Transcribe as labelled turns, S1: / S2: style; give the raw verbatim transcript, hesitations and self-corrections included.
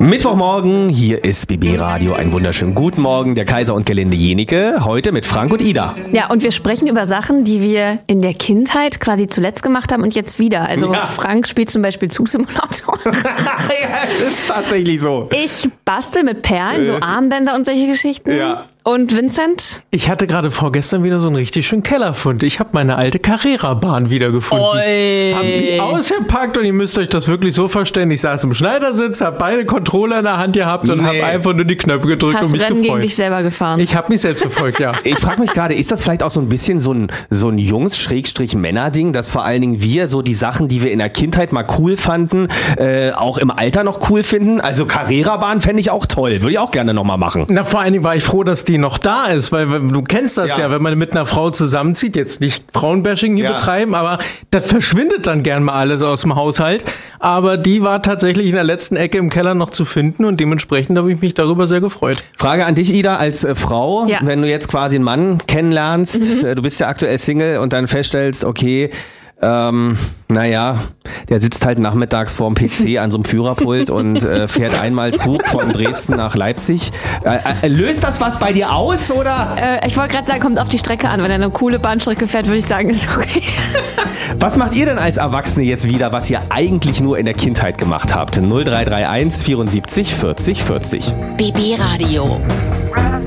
S1: Mittwochmorgen, hier ist B B Radio. Einen wunderschönen guten Morgen, der Kaiser und Gelinde Jenike, heute mit Frank und Ida.
S2: Ja, und wir sprechen über Sachen, die wir in der Kindheit quasi zuletzt gemacht haben und jetzt wieder. Also
S1: Ja.
S2: Frank spielt zum Beispiel Zugsimulator.
S1: Ja, das ist tatsächlich so.
S2: Ich bastel mit Perlen, so
S1: Das-
S2: Armbänder und solche Geschichten.
S1: Ja.
S2: Und Vincent?
S3: Ich hatte gerade vorgestern wieder so einen richtig schönen Kellerfund. Ich habe meine alte Carrera-Bahn wiedergefunden.
S2: Oi.
S3: Hab die ausgepackt und ihr müsst euch das wirklich so vorstellen. Ich saß im Schneidersitz, habe beide Controller in der Hand gehabt und
S1: Nee.
S3: habe einfach nur die Knöpfe gedrückt
S2: Hast
S3: und mich
S2: Rennen gegen
S3: gefreut.
S2: dich selber gefahren?
S3: Ich habe mich selbst gefreut, ja.
S1: Ich frage mich gerade, ist das vielleicht auch so ein bisschen so ein, so ein Jungs-Männer-Ding, dass vor allen Dingen wir so die Sachen, die wir in der Kindheit mal cool fanden, äh, auch im Alter noch cool finden? Also Carrera-Bahn fände ich auch toll, würde ich auch gerne nochmal machen.
S3: Na, vor allen Dingen war ich froh, dass die noch da ist, weil weil du kennst das
S1: Ja.
S3: ja, wenn man mit einer Frau zusammenzieht, jetzt nicht Frauenbashing hier
S1: Ja.
S3: betreiben, aber das verschwindet dann gern mal alles aus dem Haushalt. Aber die war tatsächlich in der letzten Ecke im Keller noch zu finden und dementsprechend habe ich mich darüber sehr gefreut.
S1: Frage an dich, Ida, als äh, Frau,
S2: Ja.
S1: wenn du jetzt quasi einen Mann kennenlernst, äh, du bist ja aktuell Single und dann feststellst, okay, ähm, naja, der sitzt halt nachmittags vorm P C an so einem Führerpult und äh, fährt einmal Zug von Dresden nach Leipzig. Äh, äh, löst das was bei dir aus, oder?
S2: Äh, ich wollte gerade sagen, kommt auf die Strecke an. Wenn er eine coole Bahnstrecke fährt, würde ich sagen, ist okay.
S1: Was macht ihr denn als Erwachsene jetzt wieder, was ihr eigentlich nur in der Kindheit gemacht habt? null drei drei eins vierundsiebzig vierzig vierzig.
S4: B B Radio.